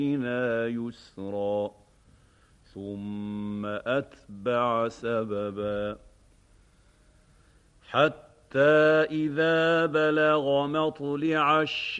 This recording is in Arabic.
لدينا يسرا ثم أتبع سببا حتى إذا بلغ مطلع الشمس